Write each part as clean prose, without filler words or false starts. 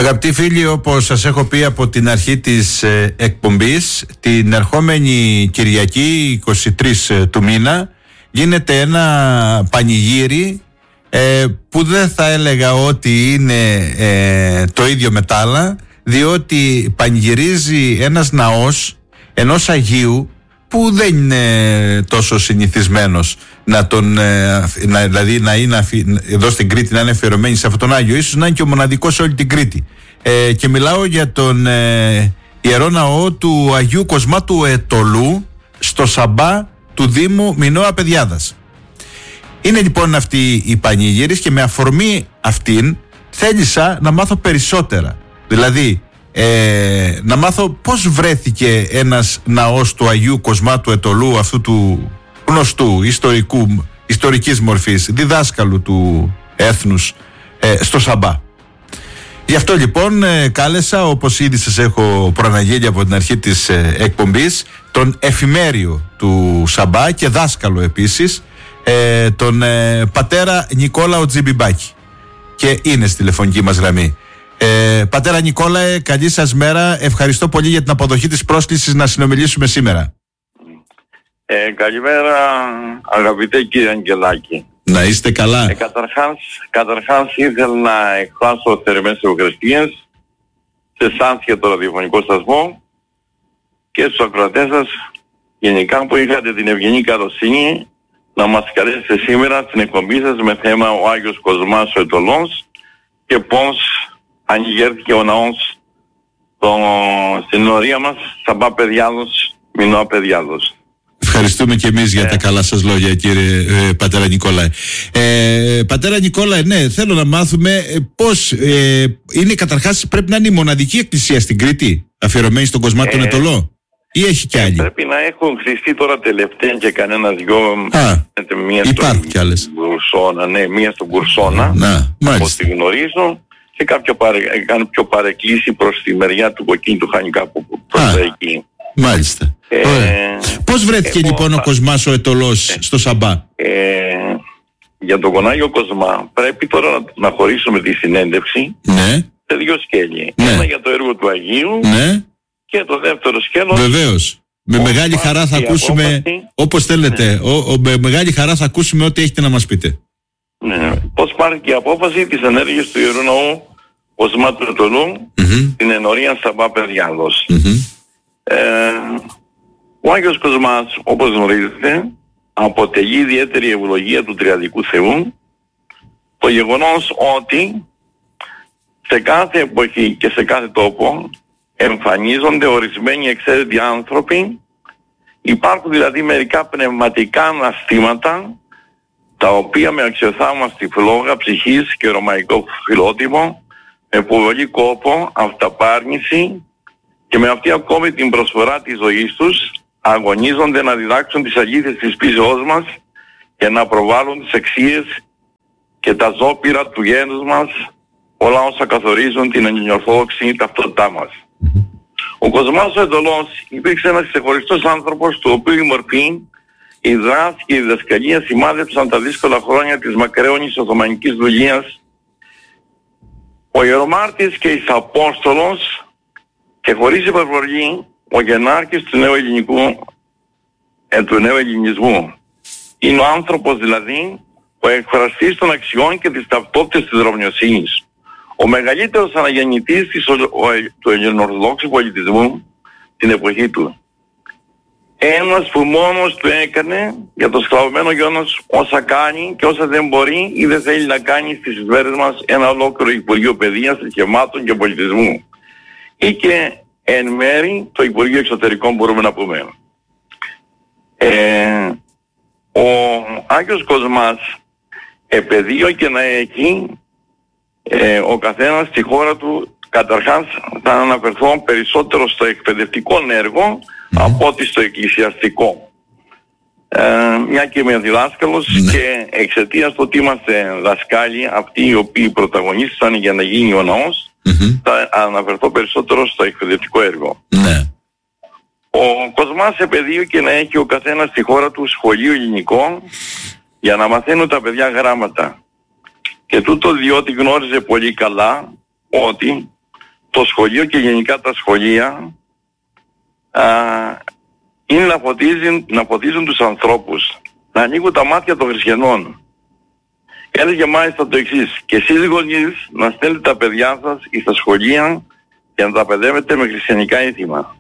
Αγαπητοί φίλοι, όπως σας έχω πει από την αρχή της εκπομπής, την ερχόμενη Κυριακή 23 του μήνα γίνεται ένα πανηγύρι που δεν θα έλεγα ότι είναι το ίδιο με τα άλλα, διότι πανηγυρίζει ένας ναός ενός Αγίου που δεν είναι τόσο συνηθισμένος να τον, δηλαδή να είναι εδώ στην Κρήτη, να είναι αφιερωμένη σε αυτόν τον Άγιο. Ίσως να είναι και ο μοναδικός σε όλη την Κρήτη. Και μιλάω για τον Ιερό Ναό του Αγίου Κοσμά του Ετωλού στο Σαμπά του Δήμου Μινώα Παιδιάδας. Είναι λοιπόν αυτή η πανηγύρις και με αφορμή αυτήν θέλησα να μάθω περισσότερα. Δηλαδή να μάθω πώς βρέθηκε ένας ναός του Αγίου Κοσμά του Ετωλού, αυτού του γνωστού ιστορικής μορφής διδάσκαλου του έθνους, στο Σαμπά. Γι' αυτό λοιπόν κάλεσα, όπως ήδη σας έχω προαναγγείλει από την αρχή της εκπομπής, τον εφημέριο του Σαμπά και δάσκαλο επίσης, τον πατέρα Νικόλαο Τζιμπιμπάκη, και είναι στη τηλεφωνική μας γραμμή. Πατέρα Νικόλαε, καλή σας μέρα. Ευχαριστώ πολύ για την αποδοχή της πρόσκλησης να συνομιλήσουμε σήμερα. Καλημέρα αγαπητέ κύριε Αγγελάκη. Να είστε καλά. Καταρχάς ήθελα να εκφράσω θερμές ευχαριστίες σε εσάς και το ραδιοφωνικό σταθμό και στους ακροατές σας γενικά που είχατε την ευγενή καλοσύνη να μας καλέσετε σήμερα στην εκπομπή σας με θέμα ο Άγιος Κοσμάς ο Ετωλός και πώς ανοιγέρθηκε ο ναός στην ενορία μας Σαμπά Παιδιάδος, Μινώα Παιδιάδος. Ευχαριστούμε και εμείς για τα καλά σας λόγια, κύριε πατέρα Νικόλαε. Πατέρα Νικόλαε, ναι, θέλω να μάθουμε πώς είναι, καταρχάς πρέπει να είναι η μοναδική εκκλησία στην Κρήτη αφιερωμένη στον Κοσμά τον Ετωλό, ή έχει κι άλλη? Πρέπει να έχουν χρηστεί τώρα τελευταία και κανένα δυο. Υπάρχουν κι άλλες. Κουρσώνα, ναι, μία στον Κουρσώνα, όπως τη γνωρίζω, και κάποιο κάνω πιο παρεκκλήσει προς τη μεριά του Κοκκίνη του Χανικά που προς εκεί. Μάλιστα. Πώς βρέθηκε λοιπόν ο Κοσμάς ο Ετωλός στο Σαμπά? Για τον Άγιο Κοσμά πρέπει τώρα να χωρίσουμε τη συνέντευξη σε δύο σκέλη. Ένα για το έργο του Αγίου και το δεύτερο σκέλος. Βεβαίως. Με μεγάλη χαρά θα ακούσουμε, όπως θέλετε, με μεγάλη χαρά θα ακούσουμε ό,τι έχετε να μας πείτε. Πώς πάρθηκε η απόφαση της ενέργειας του Ιερού Ναού Κοσμά του Ετωλού στην ενορία Σαμπά Παιδιάδος. Ο Άγιος Κοσμάς, όπως γνωρίζετε, αποτελεί ιδιαίτερη ευλογία του Τριαδικού Θεού το γεγονός ότι σε κάθε εποχή και σε κάθε τόπο εμφανίζονται ορισμένοι εξαίρετοι άνθρωποι. Υπάρχουν δηλαδή μερικά πνευματικά αναστήματα τα οποία με αξιοθαύμαστη φλόγα ψυχής και ρωμαϊκό φιλότιμο, με πολύ κόπο, αυταπάρνηση και με αυτή ακόμη την προσφορά της ζωής τους αγωνίζονται να διδάξουν τις αλήθειες της πίσεώς μας και να προβάλλουν τις αξίες και τα ζώπηρα του γένους μας, όλα όσα καθορίζουν την ελληνοορθόδοξη ταυτότητά μας. Ο Κοσμάς ο Ετωλός υπήρξε ένας ξεχωριστός άνθρωπος, του οποίου η μορφή, η δράση και η διδασκαλία σημάδεψαν τα δύσκολα χρόνια της μακραίωνης Οθωμανικής δουλείας. Ο ιερομάρτης και εις Απόστολος και χωρίς υπερβολή ο γενάρχης του νέου του νέου ελληνισμού. Είναι ο άνθρωπος δηλαδή ο εκφραστής των αξιών και της ταυτότητας της ρωμιοσύνης. Ο μεγαλύτερος αναγεννητής του ελληνοορθοδόξου πολιτισμού την εποχή του. Ένας που μόνος του έκανε για το σκλαβωμένο γιος όσα κάνει και όσα δεν μπορεί ή δεν θέλει να κάνει στις ημέρες μας ένα ολόκληρο Υπουργείο Παιδείας, Θρησκευμάτων και Πολιτισμού. Ή και εν μέρη το Υπουργείο Εξωτερικών μπορούμε να πούμε. Ο Άγιος Κοσμάς επαιδείωκε να έχει ο καθένας στη χώρα του. Καταρχάς θα αναφερθώ περισσότερο στο εκπαιδευτικό έργο από ότι στο εκκλησιαστικό. Μια και είμαι διδάσκαλος και εξαιτίας του ότι είμαστε δασκάλοι, αυτοί οι οποίοι πρωταγωνίστησαν για να γίνει ο ναός, θα αναφερθώ περισσότερο στο εκπαιδευτικό έργο. Ο Κοσμάς επαιδείωκε να έχει ο καθένας στη χώρα του σχολείο ελληνικό για να μαθαίνουν τα παιδιά γράμματα. Και τούτο διότι γνώριζε πολύ καλά ότι το σχολείο και γενικά τα σχολεία είναι να φωτίζουν τους ανθρώπους, να ανοίγουν τα μάτια των χριστιανών. Έλεγε μάλιστα το εξής: και εσείς γονείς να στέλνετε τα παιδιά σας στα σχολεία και να τα παιδεύετε με χριστιανικά έθιμα.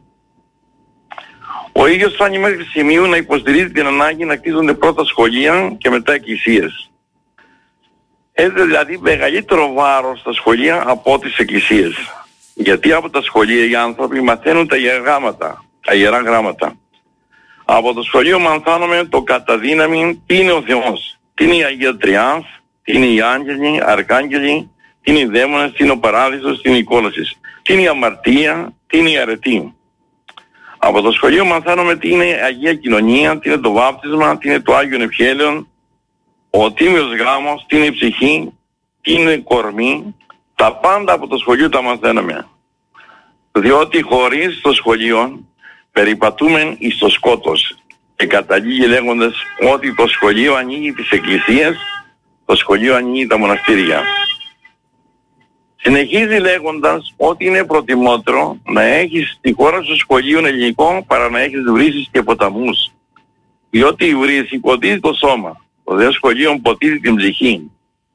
Ο ίδιος φτάνει μέχρι σημείου να υποστηρίζει την ανάγκη να κτίζονται πρώτα σχολεία και μετά εκκλησίες. Έχει δηλαδή μεγαλύτερο βάρος στα σχολεία από τις εκκλησίες. Γιατί από τα σχολεία οι άνθρωποι μαθαίνουν τα ιερά γράμματα. Από το σχολείο μαθαίνουμε το κατά δύναμη τι είναι ο Θεός, τι είναι η Αγία Τριάς, τι είναι οι άγγελοι, αρκάγγελοι, τι είναι οι δαίμονες, τι είναι ο παράδεισος, τι είναι η κόλαση, τι είναι η αμαρτία, τι είναι η αρετή. Από το σχολείο μαθαίνουμε τι είναι η Αγία Κοινωνία, τι είναι το βάπτισμα, τι είναι το Άγιον Ευχέλαιον, ο Τίμιος Γάμος, τι είναι η ψυχή, τι είναι η κορμή. Τα πάντα από το σχολείο τα μαθαίνουμε. Διότι χωρίς το σχολείο περιπατούμε εις το σκότος. Και καταλήγει λέγοντας ότι το σχολείο ανοίγει τις εκκλησίες, το σχολείο ανοίγει τα μοναστήρια. Συνεχίζει λέγοντας ότι είναι προτιμότερο να έχεις στη χώρα σου σχολείο ελληνικό παρά να έχεις βρύσεις και ποταμούς. Διότι η βρύση ποτίζει το σώμα, το δε σχολείο ποτίζει την ψυχή.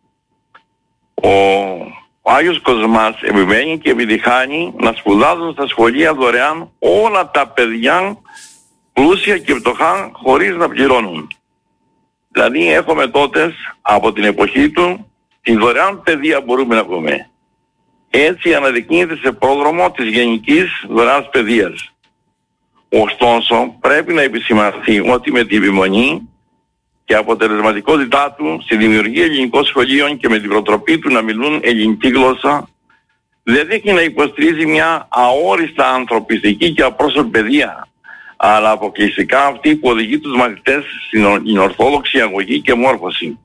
Ο Άγιος Κοσμάς επιμένει και επιτυχάνει να σπουδάζουν στα σχολεία δωρεάν όλα τα παιδιά πλούσια και φτωχά χωρίς να πληρώνουν. Δηλαδή έχουμε τότε από την εποχή του την δωρεάν παιδεία μπορούμε να πούμε. Έτσι αναδεικνύεται σε πρόδρομο της γενικής δωρεάς παιδείας. Ωστόσο πρέπει να επισημανθεί ότι με την επιμονή και αποτελεσματικότητά του στη δημιουργία ελληνικών σχολείων και με την προτροπή του να μιλούν ελληνική γλώσσα δεν δείχνει να υποστηρίζει μια αόριστα ανθρωπιστική και απρόσωπη παιδεία, αλλά αποκλειστικά αυτή που οδηγεί τους μαθητές στην ορθόδοξη αγωγή και μόρφωση.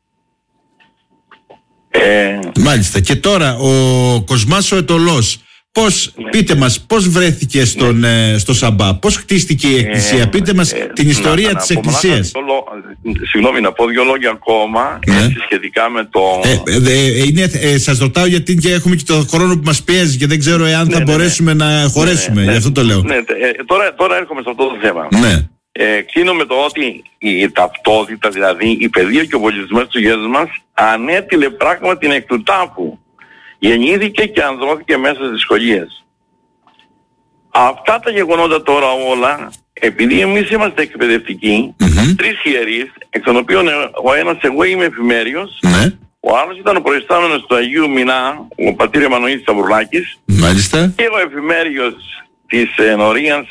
Μάλιστα. Και τώρα ο Κοσμάς ο Ετωλός, πείτε μας, πώς βρέθηκε στο Σαμπά, πώς χτίστηκε η εκκλησία, πείτε μας την ιστορία της εκκλησίας. Συγγνώμη, να πω δύο λόγια ακόμα σχετικά με το... Σας ρωτάω γιατί και έχουμε και το χρόνο που μας πιέζει και δεν ξέρω εάν θα μπορέσουμε να χωρέσουμε, γι' αυτό το λέω. Τώρα έρχομαι σε αυτό το θέμα. Κλείνω με το ότι η ταυτότητα, δηλαδή η παιδεία και ο πολιτισμός του γέους μας ανέτειλε πράγματι εκ του τάφου. Γεννήθηκε και ανδρώθηκε μέσα στις σχολείες. Αυτά τα γεγονότα τώρα όλα, επειδή εμείς είμαστε εκπαιδευτικοί, τρεις ιερείς, εκ των οποίων ο ένας εγώ είμαι εφημέριος, ο άλλος ήταν ο προϊστάμενος του Αγίου Μινά, ο πατήρ Εμμανουήλ Σταυρουλάκης, και ο εφημέριος της ενορίας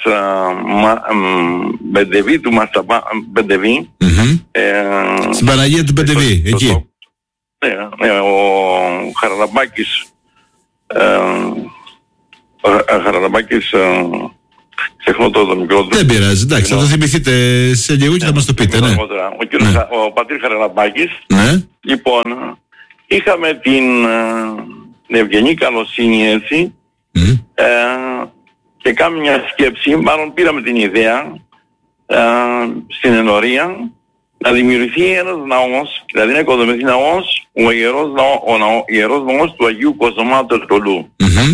Μπεντεβή του Μπεντεβή. Στην Παναγία του Μπεντεβή, εκεί. Ο Χαραλαμπάκης ξεχνώ το μικρό του. Δεν πειράζει, εντάξει, θα το θυμηθείτε σε λίγο και θα μας το πείτε. Ο πατήρ Χαραλαμπάκης. Λοιπόν, είχαμε την ευγενή καλοσύνη έτσι και κάνουμε μια σκέψη, μάλλον πήραμε την ιδέα στην ενορία να δημιουργηθεί ένας ναός, δηλαδή να οικοδομηθεί ναός, ο ιερός ναός του Αγίου Κοσμά του Ετωλού.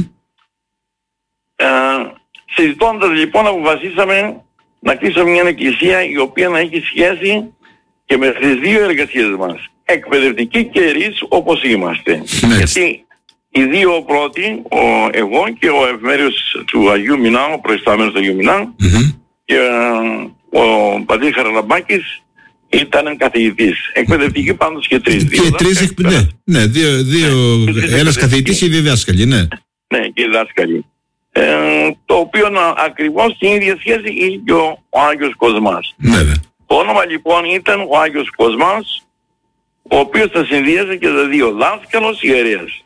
Συζητώντας λοιπόν αποφασίσαμε να κλείσουμε μια εκκλησία η οποία να έχει σχέση και με τις δύο εργασίες μας, εκπαιδευτική και ιερείς όπως είμαστε. Γιατί οι δύο πρώτοι, εγώ και ο εφημέριος του Αγίου Μινά, ο προϊστάμενος του Αγίου Μινά, και ο πατήρ Χαραλαμπάκης ήταν καθηγητής. Εκπαιδευτική πάντως και τρεις. Και τρεις ένας καθηγητής και δύο δάσκαλοι, ναι. Ναι, και δάσκαλοι. Το οποίο ακριβώς την ίδια σχέση είχε και ο Άγιος Κοσμάς. Το όνομα λοιπόν ήταν ο Άγιος Κοσμάς, ο οποίος θα συνδύασε και τα δύο, δάσκαλος ιερέας.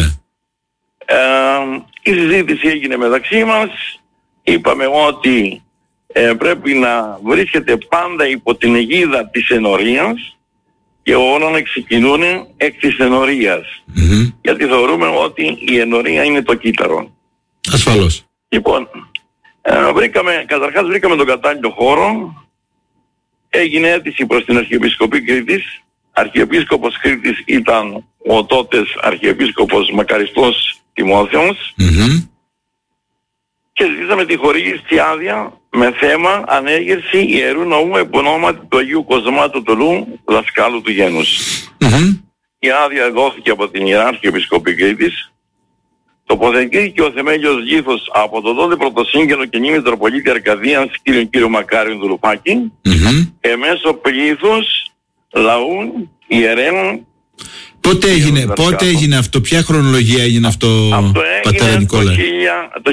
Η συζήτηση έγινε μεταξύ μας, είπαμε ότι πρέπει να βρίσκεται πάντα υπό την αιγίδα της ενορίας και όλα να ξεκινούν εκ της ενορίας. Γιατί θεωρούμε ότι η ενορία είναι το κύτταρο. Ασφαλώς. Λοιπόν, καταρχάς βρήκαμε τον κατάλληλο χώρο, έγινε αίτηση προς την Αρχιεπισκοπή Κρήτης. Αρχιεπίσκοπος Κρήτης ήταν ο τότες Αρχιεπίσκοπος Μακαριστός κ. Τιμόθεος και ζητήσαμε τη χορήγηση άδεια με θέμα ανέγερση Ιερού Ναού επ' ονόματι του Αγίου Κοσμάτου Τολού, δασκάλου του γένους. Η άδεια δόθηκε από την Ιεράρχη Επισκοπή Κρήτης. Τοποθετήθηκε ο θεμέλιος λίθος από τον τότε πρωτοσύγγελο και νη Μητροπολίτη Αρκαδίας κύριο Μακάριον Δουλουπάκη, εμέσω πλήθους λαού ιερέων. Πότε έγινε αυτό, ποια χρονολογία έγινε αυτό, πατέρα Νικόλα? Το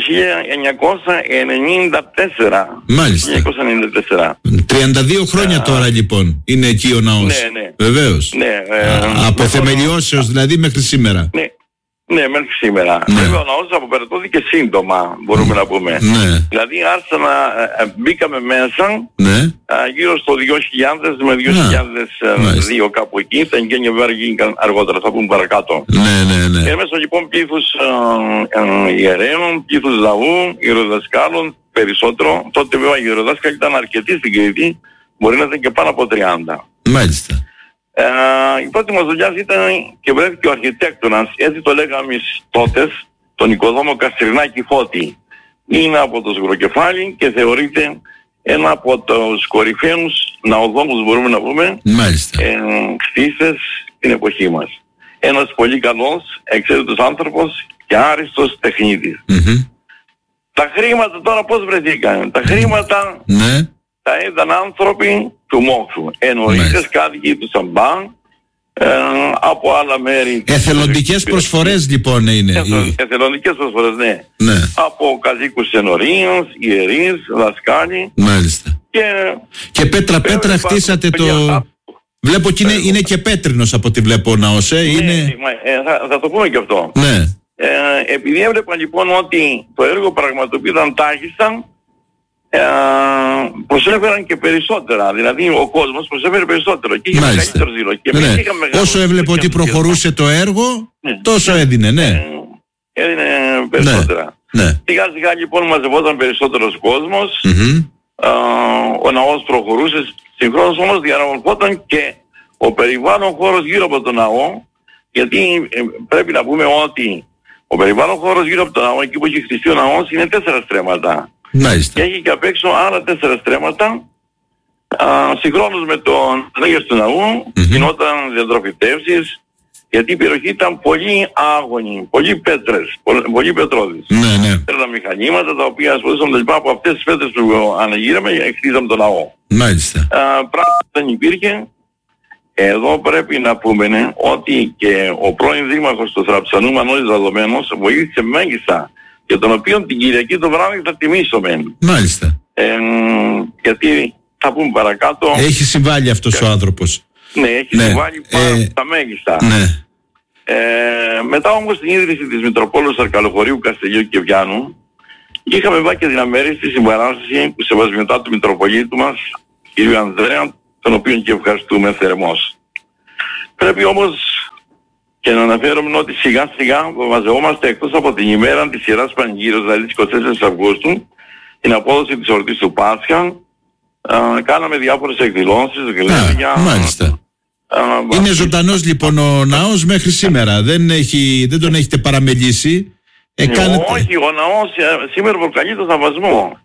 1994. Μάλιστα. 1994. 32 χρόνια τώρα λοιπόν είναι εκεί ο ναός. Ναι. Βεβαίως. Ναι, από θεμελιώσεως δηλαδή μέχρι σήμερα. Ναι, μέχρι σήμερα. Βέβαια ο ναός αποπερατώθηκε σύντομα, μπορούμε να πούμε. Δηλαδή άρχισα να μπήκαμε μέσα γύρω στο 2000 με 2002 κάπου εκεί. Τα εγγένεια βέβαια γίνηκαν αργότερα, θα πούμε παρακάτω. Έμεσα λοιπόν πλήθους ιερέων, πλήθους λαού, ιεροδασκάλων περισσότερο. Τότε βέβαια οι ιεροδάσκαλοι ήταν αρκετοί στην Κρήτη, μπορεί να ήταν και πάνω από 30. Μάλιστα. Η πρώτη μας δουλειά ήταν και βρέθηκε ο αρχιτέκτονας, έτσι το λέγαμε εμείς τότε, τον Οικοδόμο Καστρινάκη Φώτη. Είναι από το Σγουροκεφάλι και θεωρείται ένα από τους κορυφαίους ναοδόμους, μπορούμε να πούμε, χτίστες στην εποχή μας. Ένας πολύ καλός, εξαίρετος άνθρωπος και άριστος τεχνίτης. Τα χρήματα τώρα πώς βρεθήκαν? Τα χρήματα τα είδαν άνθρωποι του μόχθου, ενορίτες κάτοικοι του Σαμπά, από άλλα μέρη. Εθελοντικές προσφορές λοιπόν είναι. Εθελοντικές προσφορές, ναι. Από κατοίκους ενορίας, ιερείς, δασκάλοι. Μάλιστα. Και πέτρα χτίσατε το... Βλέπω και είναι και πέτρινος από ό,τι βλέπω ο ναός, θα το πούμε και αυτό. Επειδή έβλεπα λοιπόν ότι το έργο πραγματοποιούνταν τάχιστα, προσέφεραν και περισσότερα. Δηλαδή ο κόσμος προσέφερε περισσότερο και είχε μεγαλύτερο ζήλο. Όσο έβλεπε ότι προχωρούσε το έργο, τόσο έδινε, έδινε περισσότερα. Σιγά σιγά λοιπόν μαζευόταν περισσότερος κόσμος, ο ναός προχωρούσε, συγχρόνως όμως διαμορφώταν και ο περιβάλλον χώρος γύρω από τον ναό, γιατί πρέπει να πούμε ότι ο περιβάλλον χώρος γύρω από τον ναό, εκεί που έχει χτιστεί ο ναός, είναι 4 στρέμματα. Και έχει και απ' έξω άλλα 4 στρέμματα. Συγχρόνως με τον ανέγερση του ναού γινόταν διατροφητεύσεις, γιατί η περιοχή ήταν πολύ άγωνη, πολύ πέτρες, πολύ πετρώδης. Era μηχανήματα τα οποία ασχολούσαμε λοιπά από αυτές τις πέτρες που αναγύραμε και χτίζαμε τον ναό. Πράγματι δεν υπήρχε. Εδώ πρέπει να πούμε ότι και ο πρώην δήμαρχος του Θραψανού, Μανώλης Δαδομένος, βοήθησε μέγιστα, για τον οποίο την Κυριακή το βράδυ θα τιμήσουμε. Γιατί θα πούμε παρακάτω... Έχει συμβάλει αυτός ο άνθρωπος. Ναι, έχει συμβάλει πάρα τα μέγιστα. Μετά όμως την ίδρυση της Μητροπόλεως Αρκαλοχωρίου, Καστελιού και Βιάνου, είχαμε βάλει και την αμέριστη συμπαράσταση του Σεβασμιωτάτου Μητροπολίτου μας, κ. Ανδρέα, τον οποίο και ευχαριστούμε θερμός. Πρέπει όμως και να αναφέρουμε ότι σιγά σιγά μαζευόμαστε εκτός από την ημέρα της Ιεράς Πανηγύριος, δηλαδή τις 24 Αυγούστου, την απόδοση της εορτής του Πάσχα, κάναμε διάφορες εκδηλώσεις, γλέντια. Είναι ζωντανός λοιπόν ο ναός μέχρι σήμερα, δεν τον έχετε παραμελήσει. Όχι, ο ναός σήμερα προκαλεί τον θαυμασμό.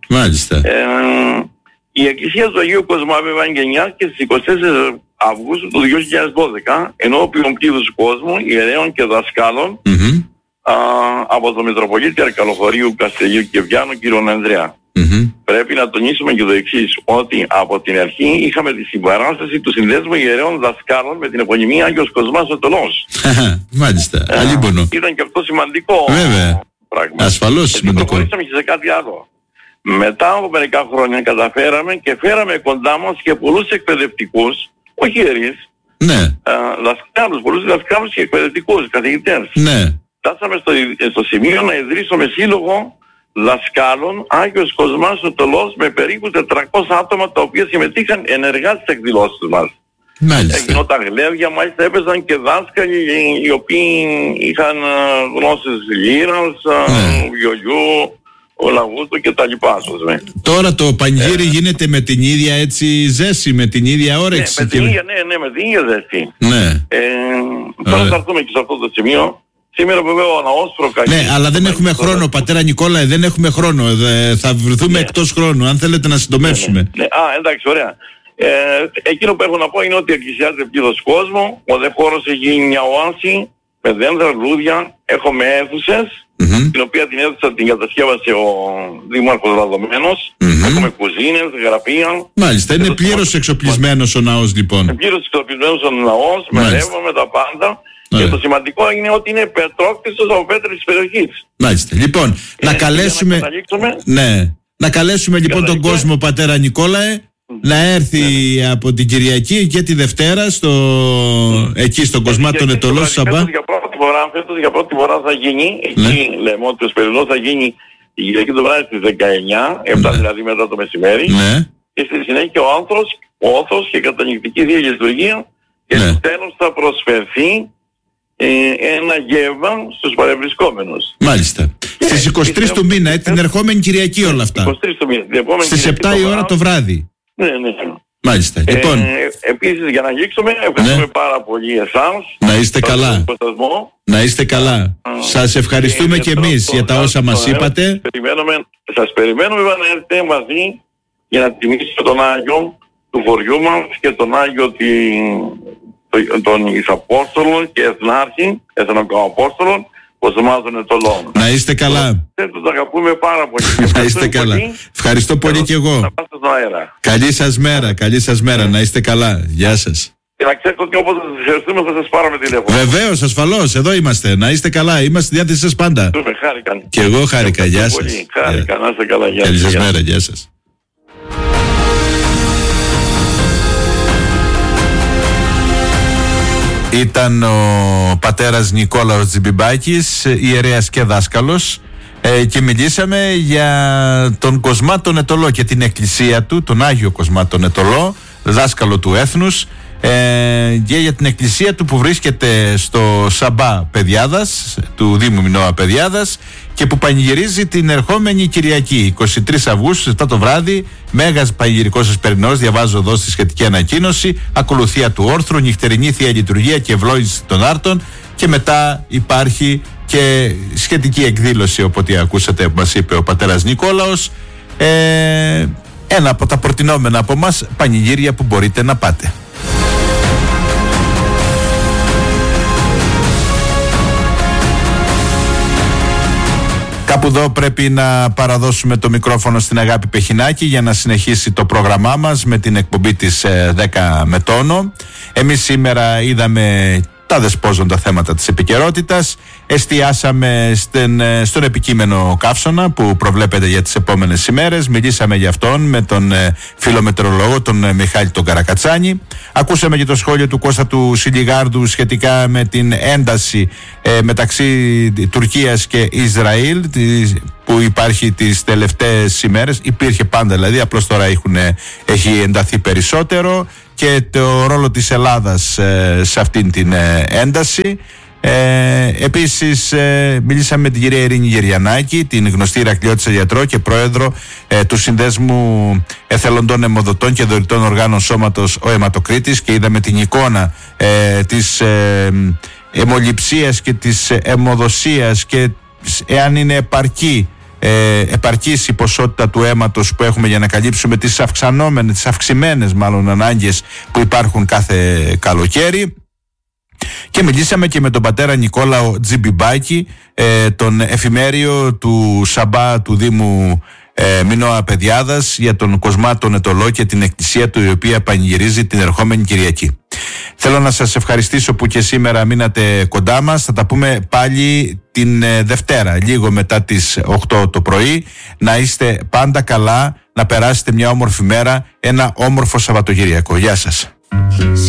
Η Εκκλησία του Αγίου Κοσμά βέβαια γεννιάστηκε στις 24 Αυγούστου του 2012 ενώπιον πλήθους κόσμου, ιερέων και δασκάλων από τον Μητροπολίτη Αρκαλοχωρίου, Καστελιού και Βιάνου, κ. Ανδρέα. Πρέπει να τονίσουμε και το εξής, ότι από την αρχή είχαμε τη συμπαράσταση του Συνδέσμου Ιερέων Δασκάλων με την επωνυμία Άγιος Κοσμάς ο Τολός. Μάλιστα, αλίμονο. Ήταν και αυτό σημαντικό πράγμα. Ασφαλώς σημαντικό. Προχωρήσαμε και σε κάτι άλλο. Μετά από μερικά χρόνια καταφέραμε και φέραμε κοντά μας και πολλούς εκπαιδευτικούς, όχι ιερείς, δασκάλους, πολλούς δασκάλους και εκπαιδευτικούς, καθηγητές. Φτάσαμε στο σημείο να ιδρύσουμε σύλλογο δασκάλων Άγιος Κοσμάς ο Τολός με περίπου 400 άτομα τα οποία συμμετείχαν ενεργά στις εκδηλώσεις μας. Γινόταν γλέβια, μάλιστα έπαιζαν και δάσκαλοι οι οποίοι είχαν γνώσεις λύρας, βιολιού, ο λαγούτο και τα λοιπά. Τώρα το πανηγύρι γίνεται με την ίδια έτσι ζέση, με την ίδια όρεξη. Με την ίδια ζέση. Τώρα θα έρθουμε και σε αυτό το σημείο. Σήμερα βέβαια ο ναός προκαλεί. Ναι, αλλά δεν έχουμε χρόνο, πατέρα Νικόλαε, δεν έχουμε χρόνο. Θα βρεθούμε εκτός χρόνου, αν θέλετε να συντομεύσουμε. Ναι. Εντάξει, ωραία. Εκείνο που έχω να πω είναι ότι εκκλησιάζεται πλήθος κόσμο, ο δε χώρος έχει γίνει μια οάση με δέντρα, λουλούδια, έχουμε αίθουσες, την οποία την αίθουσα την κατασκεύασε ο Δήμαρχος Ραδομένος, έχουμε κουζίνες, γραφεία. Μάλιστα, είναι πλήρως εξοπλισμένος ο ναός λοιπόν. Είναι πλήρως εξοπλισμένος ο ναός, με ρεύμα, με τα πάντα. Και το σημαντικό είναι ότι είναι πετρόκτιστος από πέτρες της περιοχής. Μάλιστα. Λοιπόν, να καλέσουμε λοιπόν τον κόσμο, πατέρα Νικόλαε, να έρθει από την Κυριακή και τη Δευτέρα εκεί στον Κοσμάτων Ετωλό Σαμπά. Φέτος για πρώτη φορά θα γίνει, εκεί λέμε ότι ο Σπερινός θα γίνει την Κυριακή το βράδυ στις 19, 7 δηλαδή μετά το μεσημέρι, και στη συνέχεια ο Όθος και κατανοητική Θεία Λειτουργία, και στο τέλος θα προσφερθεί ένα γεύμα στους παρευρισκόμενους. Μάλιστα. Στις 23 του μήνα, την ερχόμενη Κυριακή όλα αυτά. 23 του μήνα. Στις 7 η ώρα το βράδυ. Ναι. Μάλιστα. Λοιπόν. Επίσης για να αγγίξουμε, ευχαριστούμε πάρα πολύ εσάς. Να είστε καλά. Να είστε καλά. Σας ευχαριστούμε και εμείς για τα όσα μας είπατε. Σας περιμένουμε να έρθετε μαζί για να τιμήσετε τον Άγιο του χωριού μας και τον Άγιο των Ισαπόστολων και Εθνάρχη, Εθνοκοαπόστολων, Κοσμάτων Ετωλών. Να είστε καλά. Τους αγαπούμε πάρα πολύ. Να είστε καλά. Ευχαριστώ πολύ και εγώ. Να πάστε στον αέρα. Καλή σας μέρα. Να είστε καλά. Γεια σας. Και να ξέρετε ότι όποτε σας ευχαριστούμε θα σας πάρουμε τηλέφωνο. Βεβαίως, ασφαλώς. Εδώ είμαστε. Να είστε καλά. Είμαστε στη διάθεσή σας πάντα. Χάρηκαν. Και εγώ χάρηκα. Γεια σας. Χάρηκα. Να είστε καλά. Καλή σας μέρα. Γεια σας. Ήταν ο πατέρας Νικόλαος Τζιμπιμπάκης, ιερέας και δάσκαλος, και μιλήσαμε για τον Κοσμάτων Ετωλό και την εκκλησία του, τον Άγιο Κοσμάτων Ετωλό, δάσκαλο του έθνους, και για την εκκλησία του που βρίσκεται στο Σαμπά Παιδιάδας, του Δήμου Μινώα Παιδιάδας, και που πανηγυρίζει την ερχόμενη Κυριακή 23 Αυγούστου 7 το βράδυ, μέγας πανηγυρικός εσπερινός, διαβάζω εδώ στη σχετική ανακοίνωση, ακολουθία του όρθρου, νυχτερινή Θεία Λειτουργία και ευλόγηση των άρτων, και μετά υπάρχει και σχετική εκδήλωση, όποτε ακούσατε που μας είπε ο πατέρας Νικόλαος, ένα από τα προτινόμενα από μας πανηγύρια που μπορείτε να πάτε. Κάπου εδώ πρέπει να παραδώσουμε το μικρόφωνο στην Αγάπη Πεχινάκη για να συνεχίσει το πρόγραμμά μας με την εκπομπή της 10 με τόνο. Εμείς σήμερα είδαμε τα δεσπόζοντα θέματα της επικαιρότητας. Εστιάσαμε στον επικείμενο καύσωνα που προβλέπεται για τις επόμενες ημέρες. Μιλήσαμε για αυτόν με τον φιλομετρολόγο, τον Μιχάλη τον Καρακατσάνη. Ακούσαμε και το σχόλιο του Κώστα του Σιλιγάρδου σχετικά με την ένταση μεταξύ Τουρκίας και Ισραήλ που υπάρχει τις τελευταίες ημέρες. Υπήρχε πάντα δηλαδή, απλώς τώρα έχει ενταθεί περισσότερο, και το ρόλο της Ελλάδας σε αυτήν την ένταση. Επίσης μιλήσαμε με την κυρία Ειρήνη Γεριανάκη, την γνωστή Ηρακλειώτισσα γιατρό και πρόεδρο του Συνδέσμου Εθελοντών Αιμοδοτών και Δωρητών Οργάνων Σώματος ο Αιματοκρίτης, και είδαμε την εικόνα της αιμοληψίας και της αιμοδοσίας και εάν είναι επαρκής η ποσότητα του αίματος που έχουμε για να καλύψουμε τις αυξημένες ανάγκες που υπάρχουν κάθε καλοκαίρι. Και μιλήσαμε και με τον πατέρα Νικόλαο Τζιμπιμπάκη, τον εφημέριο του Σαμπά του Δήμου Μινώα Παιδιάδας, για τον Κοσμάτων Ετωλό και την εκκλησία του, η οποία πανηγυρίζει την ερχόμενη Κυριακή. Θέλω να σας ευχαριστήσω που και σήμερα μείνατε κοντά μας. Θα τα πούμε πάλι την Δευτέρα, λίγο μετά τις 8 το πρωί. Να είστε πάντα καλά, να περάσετε μια όμορφη μέρα, ένα όμορφο Σαββατοκυριακό. Γεια σας.